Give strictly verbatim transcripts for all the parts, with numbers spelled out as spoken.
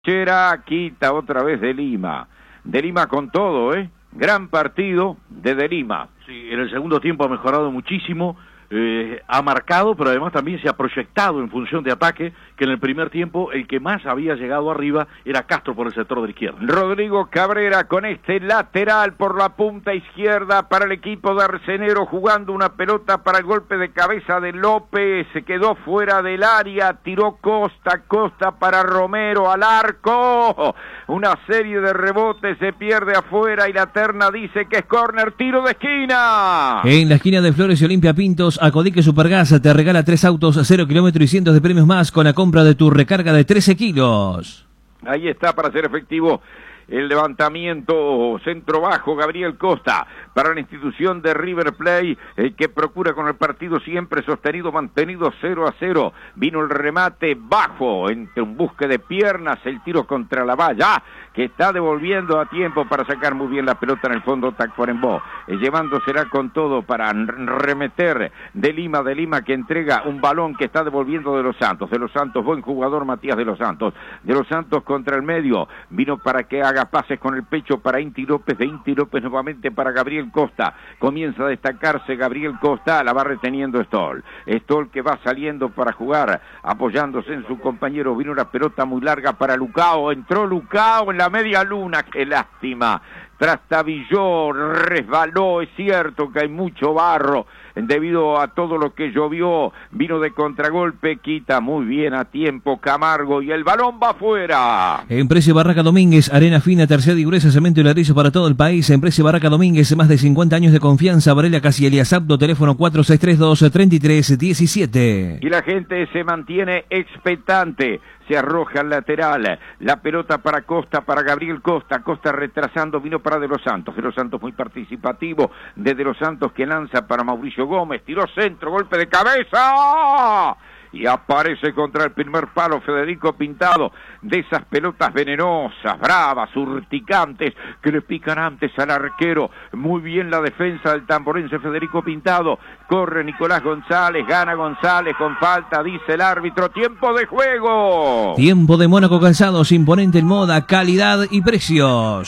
Chera quita otra vez de Lima. De Lima con todo, ¿eh? Gran partido de De Lima. Sí, en el segundo tiempo ha mejorado muchísimo, eh, ha marcado, pero además también se ha proyectado en función de ataque, que en el primer tiempo el que más había llegado arriba era Castro por el sector de la izquierda. Rodrigo Cabrera con este lateral por la punta izquierda para el equipo de Arcenero, jugando una pelota para el golpe de cabeza de López, se quedó fuera del área, tiró Costa, Costa para Romero al arco, una serie de rebotes, se pierde afuera y la terna dice que es córner, tiro de esquina. En la esquina de Flores y Olimpia Pintos, Acodique Supergas te regala tres autos, cero kilómetros y cientos de premios más con la compra de tu recarga de trece kilos. Ahí está para hacer efectivo el levantamiento centro bajo, Gabriel Costa, para la institución de River Plate, el que procura con el partido siempre sostenido, mantenido cero a cero. Vino el remate bajo, entre un busque de piernas, el tiro contra la valla, que está devolviendo a tiempo para sacar muy bien la pelota en el fondo Tacuarembó, eh, llevándosela con todo para remeter de Lima, de Lima que entrega un balón que está devolviendo de los Santos, de los Santos, buen jugador Matías de los Santos, de los Santos contra el medio, vino para que haga pases con el pecho para Inti López, de Inti López nuevamente para Gabriel Costa, comienza a destacarse Gabriel Costa, la va reteniendo Stoll, Stoll que va saliendo para jugar, apoyándose en su compañero, vino una pelota muy larga para Lucao, entró Lucao en la media luna, qué lástima, trastabilló, resbaló, es cierto que hay mucho barro, debido a todo lo que llovió, vino de contragolpe, quita muy bien a tiempo Camargo y el balón va afuera. En Precio Barraca Domínguez, arena fina, terciada y gruesa, cemento y ladrillo para todo el país. En Precio Barraca Domínguez, más de cincuenta años de confianza. Varela Casi Elias Abdo, teléfono cuatro seis tres dos, tres tres uno siete. Y la gente se mantiene expectante. Se arroja al lateral, la pelota para Costa, para Gabriel Costa, Costa retrasando, vino para De los Santos, De los Santos muy participativo, de De los Santos que lanza para Mauricio Gómez, tiró centro, golpe de cabeza, y aparece contra el primer palo Federico Pintado, de esas pelotas venenosas, bravas, urticantes, que le pican antes al arquero, muy bien la defensa del tamborense Federico Pintado, corre Nicolás González, gana González con falta, dice el árbitro, tiempo de juego. Tiempo de Mónaco Calzados, imponente en moda, calidad y precios.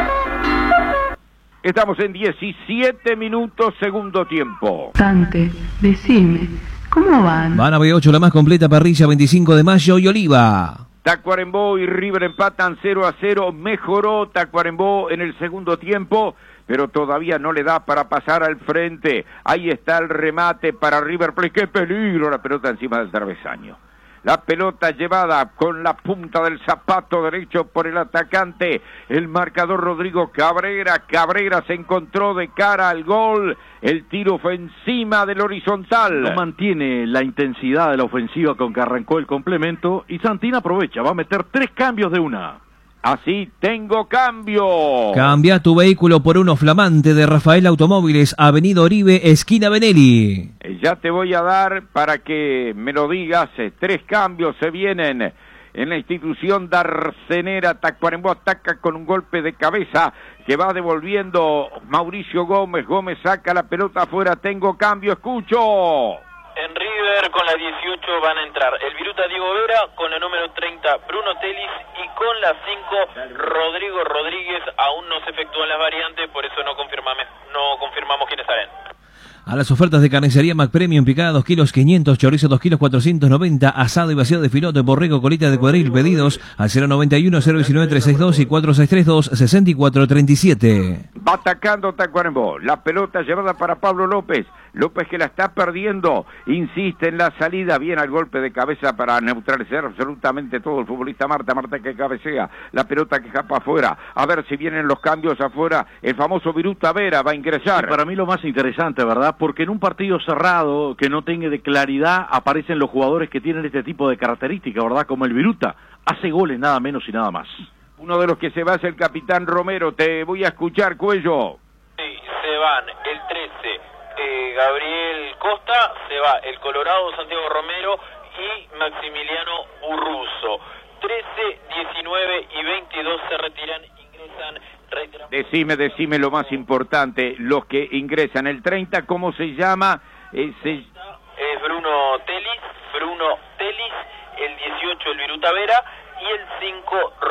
Estamos en diecisiete minutos, segundo tiempo. Tante, decime, ¿cómo van? Van a B ocho, la más completa parrilla, veinticinco de mayo y Oliva. Tacuarembó y River empatan cero a cero, mejoró Tacuarembó en el segundo tiempo, pero todavía no le da para pasar al frente. Ahí está el remate para River Plate, qué peligro, la pelota encima del travesaño. La pelota llevada con la punta del zapato derecho por el atacante, el marcador Rodrigo Cabrera. Cabrera se encontró de cara al gol, el tiro fue encima del horizontal. No mantiene la intensidad de la ofensiva con que arrancó el complemento y Santín aprovecha, va a meter tres cambios de una. Así tengo cambio. Cambia tu vehículo por uno flamante de Rafael Automóviles, Avenida Oribe, esquina Benelli. Ya te voy a dar para que me lo digas, eh, tres cambios se vienen en la institución de Arcenera. Tacuarembó ataca con un golpe de cabeza que va devolviendo Mauricio Gómez, Gómez saca la pelota afuera, tengo cambio, escucho. En River con la dieciocho van a entrar el Viruta Diego Vera, con la número treinta Bruno Telis y con la cinco Rodrigo Rodríguez. Aún no se efectúan las variantes, por eso no confirmamos, no confirmamos quiénes salen. A las ofertas de carnicería Mac Premium, picada dos kilos quinientos, chorizo dos kilos cuatrocientos noventa, asado y vaciado de filote, borrego, colita de cuadril, pedidos al cero noventa y uno, cero diecinueve, trescientos sesenta y dos y cuatro seis tres dos, sesenta y cuatro treinta y siete. Va atacando Tacuarembó, la pelota llevada para Pablo López, López que la está perdiendo, insiste en la salida, viene al golpe de cabeza para neutralizar absolutamente todo el futbolista Marta, Marta que cabecea, la pelota que escapa afuera, a ver si vienen los cambios afuera, el famoso Viruta Vera va a ingresar. Sí, para mí lo más interesante, ¿verdad? Porque en un partido cerrado, que no tenga de claridad, aparecen los jugadores que tienen este tipo de características, ¿verdad? Como el Viruta, hace goles nada menos y nada más. Uno de los que se va es el capitán Romero, te voy a escuchar, Cuello. Sí, se van el trece eh, Gabriel Costa, se va el Colorado Santiago Romero y Maximiliano Urruzo. trece, diecinueve y veintidós se retiran, ingresan. Reiteramos. Decime, decime lo más importante, los que ingresan, el treinta, ¿cómo se llama? Eh, se... Es Bruno Telis, Bruno Telis, el dieciocho el Viruta Vera y el cinco